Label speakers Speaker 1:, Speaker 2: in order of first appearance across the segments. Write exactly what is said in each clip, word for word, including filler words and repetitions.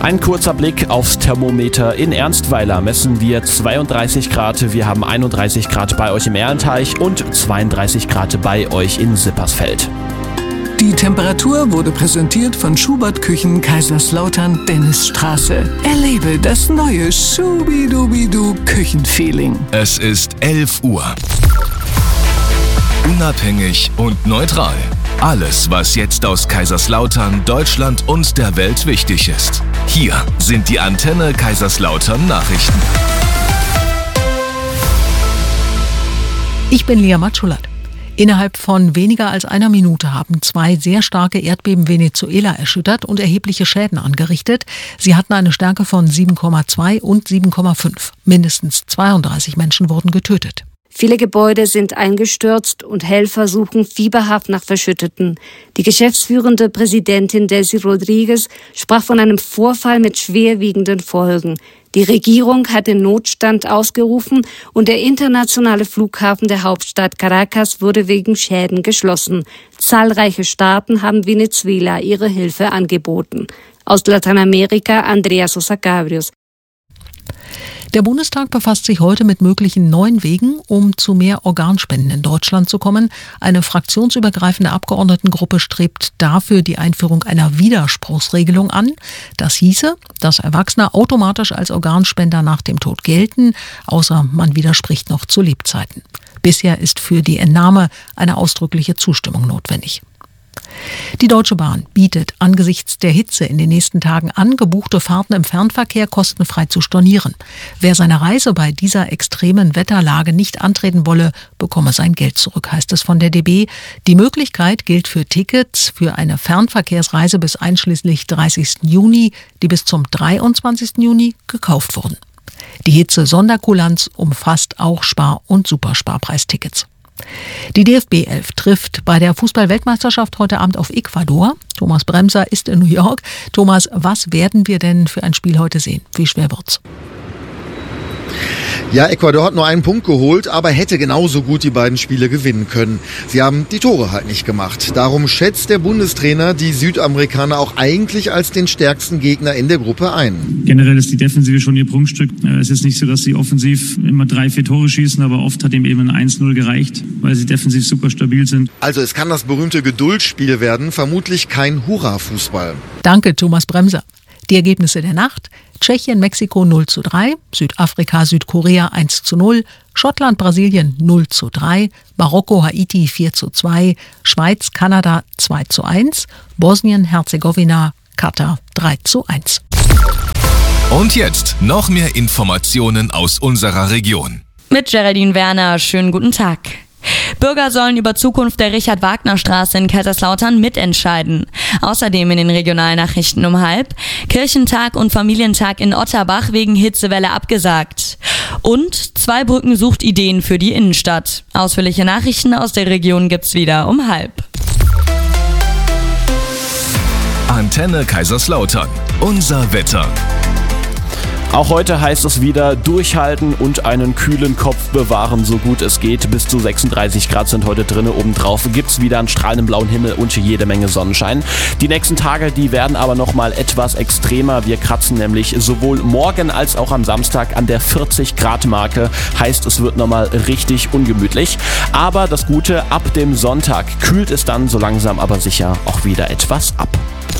Speaker 1: Ein kurzer Blick aufs Thermometer. In Ernstweiler messen wir zweiunddreißig Grad. Wir haben einunddreißig Grad bei euch im Erlenteich und zweiunddreißig Grad bei euch in Sippersfeld.
Speaker 2: Die Temperatur wurde präsentiert von Schubert Küchen Kaiserslautern Dennisstraße. Erlebe das neue Schubidubidu Küchenfeeling.
Speaker 3: Es ist elf Uhr. Unabhängig und neutral. Alles, was jetzt aus Kaiserslautern, Deutschland und der Welt wichtig ist. Hier sind die Antenne Kaiserslautern Nachrichten.
Speaker 4: Ich bin Lea Matschulat. Innerhalb von weniger als einer Minute haben zwei sehr starke Erdbeben Venezuela erschüttert und erhebliche Schäden angerichtet. Sie hatten eine Stärke von sieben Komma zwei und sieben Komma fünf. Mindestens zweiunddreißig Menschen wurden getötet.
Speaker 5: Viele Gebäude sind eingestürzt und Helfer suchen fieberhaft nach Verschütteten. Die geschäftsführende Präsidentin Delcy Rodriguez sprach von einem Vorfall mit schwerwiegenden Folgen. Die Regierung hat den Notstand ausgerufen und der internationale Flughafen der Hauptstadt Caracas wurde wegen Schäden geschlossen. Zahlreiche Staaten haben Venezuela ihre Hilfe angeboten. Aus Lateinamerika Andrea Sosa Cabrios.
Speaker 4: Der Bundestag befasst sich heute mit möglichen neuen Wegen, um zu mehr Organspenden in Deutschland zu kommen. Eine fraktionsübergreifende Abgeordnetengruppe strebt dafür die Einführung einer Widerspruchsregelung an. Das hieße, dass Erwachsene automatisch als Organspender nach dem Tod gelten, außer man widerspricht noch zu Lebzeiten. Bisher ist für die Entnahme eine ausdrückliche Zustimmung notwendig. Die Deutsche Bahn bietet angesichts der Hitze in den nächsten Tagen an, gebuchte Fahrten im Fernverkehr kostenfrei zu stornieren. Wer seine Reise bei dieser extremen Wetterlage nicht antreten wolle, bekomme sein Geld zurück, heißt es von der D B. Die Möglichkeit gilt für Tickets für eine Fernverkehrsreise bis einschließlich dreißigsten Juni, die bis zum dreiundzwanzigsten Juni gekauft wurden. Die Hitze-Sonderkulanz umfasst auch Spar- und Supersparpreistickets. Die D F B elf trifft bei der Fußball-Weltmeisterschaft heute Abend auf Ecuador. Thomas Bremser ist in New York. Thomas, was werden wir denn für ein Spiel heute sehen? Wie schwer wird's?
Speaker 6: Ja, Ecuador hat nur einen Punkt geholt, aber hätte genauso gut die beiden Spiele gewinnen können. Sie haben die Tore halt nicht gemacht. Darum schätzt der Bundestrainer die Südamerikaner auch eigentlich als den stärksten Gegner in der Gruppe ein.
Speaker 7: Generell ist die Defensive schon ihr Prunkstück. Es ist nicht so, dass sie offensiv immer drei, vier Tore schießen, aber oft hat ihm eben ein eins null gereicht, weil sie defensiv super stabil sind.
Speaker 6: Also es kann das berühmte Geduldsspiel werden, vermutlich kein Hurra-Fußball.
Speaker 4: Danke, Thomas Bremser. Die Ergebnisse der Nacht: Tschechien, Mexiko null zu drei, Südafrika, Südkorea eins zu null, Schottland, Brasilien null zu drei, Marokko, Haiti vier zu zwei, Schweiz, Kanada zwei zu eins, Bosnien, Herzegowina, Katar drei zu eins.
Speaker 3: Und jetzt noch mehr Informationen aus unserer Region.
Speaker 8: Mit Geraldine Werner, schönen guten Tag. Bürger sollen über Zukunft der Richard-Wagner-Straße in Kaiserslautern mitentscheiden. Außerdem in den Regionalnachrichten um halb: Kirchentag und Familientag in Otterbach wegen Hitzewelle abgesagt. Und Zweibrücken sucht Ideen für die Innenstadt. Ausführliche Nachrichten aus der Region gibt's wieder um halb.
Speaker 3: Antenne Kaiserslautern. Unser Wetter.
Speaker 1: Auch heute heißt es wieder durchhalten und einen kühlen Kopf bewahren, so gut es geht. Bis zu sechsunddreißig Grad sind heute drin. Obendrauf gibt's wieder einen strahlenden blauen Himmel und jede Menge Sonnenschein. Die nächsten Tage, die werden aber nochmal etwas extremer. Wir kratzen nämlich sowohl morgen als auch am Samstag an der vierzig Grad Marke. Heißt, es wird nochmal richtig ungemütlich. Aber das Gute, ab dem Sonntag kühlt es dann so langsam aber sicher auch wieder etwas ab.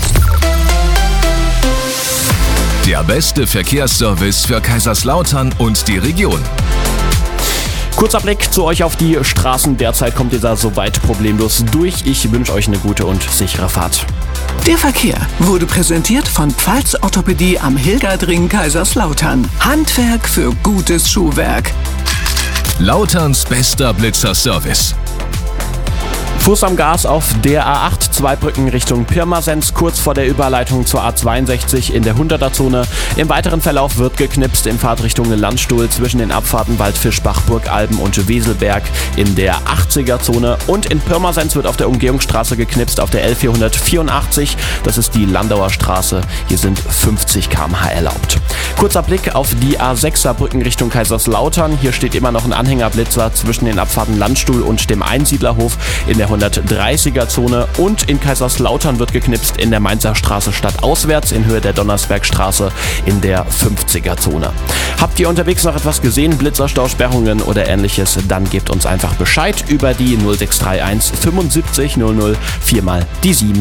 Speaker 3: Der beste Verkehrsservice für Kaiserslautern und die Region.
Speaker 1: Kurzer Blick zu euch auf die Straßen. Derzeit kommt ihr da soweit problemlos durch. Ich wünsche euch eine gute und sichere Fahrt.
Speaker 2: Der Verkehr wurde präsentiert von Pfalz Orthopädie am Hilgerdring Kaiserslautern. Handwerk für gutes Schuhwerk.
Speaker 3: Lauterns bester Blitzerservice.
Speaker 1: Fuß am Gas auf der A acht, Zweibrücken Richtung Pirmasens, kurz vor der Überleitung zur A zweiundsechzig in der hunderter-Zone. Im weiteren Verlauf wird geknipst in Fahrtrichtung Landstuhl zwischen den Abfahrten Waldfischbach, Burgalben und Weselberg in der achtziger-Zone. Und in Pirmasens wird auf der Umgehungsstraße geknipst auf der L vierhundertvierundachtzig. Das ist die Landauer Straße. Hier sind fünfzig Kilometer pro Stunde erlaubt. Kurzer Blick auf die A sechs Saarbrücken Richtung Kaiserslautern. Hier steht immer noch ein Anhängerblitzer zwischen den Abfahrten Landstuhl und dem Einsiedlerhof in der hundertdreißiger Zone. Und in Kaiserslautern wird geknipst in der Mainzer Straße stadtauswärts in Höhe der Donnersbergstraße in der fünfziger Zone. Habt ihr unterwegs noch etwas gesehen, Blitzerstausperrungen oder ähnliches, dann gebt uns einfach Bescheid über die null sechs drei eins fünfundsiebzig null null vier mal die sieben.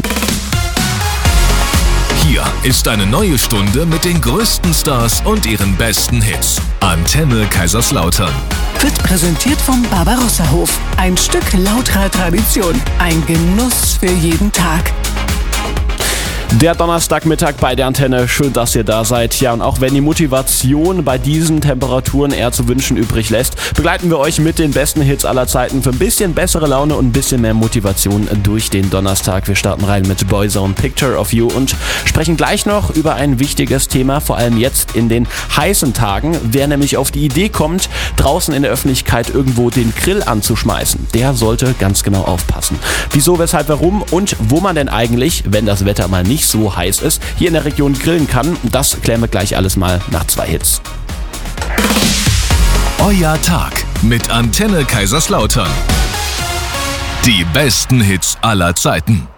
Speaker 3: Hier ist eine neue Stunde mit den größten Stars und ihren besten Hits. Antenne Kaiserslautern.
Speaker 2: Wird präsentiert vom Barbarossa-Hof. Ein Stück lauterer Tradition. Ein Genuss für jeden Tag.
Speaker 1: Der Donnerstagmittag bei der Antenne, schön, dass ihr da seid. Ja, und auch wenn die Motivation bei diesen Temperaturen eher zu wünschen übrig lässt, begleiten wir euch mit den besten Hits aller Zeiten für ein bisschen bessere Laune und ein bisschen mehr Motivation durch den Donnerstag. Wir starten rein mit Boyzone Picture of You und sprechen gleich noch über ein wichtiges Thema, vor allem jetzt in den heißen Tagen. Wer nämlich auf die Idee kommt, draußen in der Öffentlichkeit irgendwo den Grill anzuschmeißen, der sollte ganz genau aufpassen. Wieso, weshalb, warum und wo man denn eigentlich, wenn das Wetter mal nicht so heiß ist, hier in der Region grillen kann. Das klären wir gleich alles mal nach zwei Hits.
Speaker 3: Euer Tag mit Antenne Kaiserslautern. Die besten Hits aller Zeiten.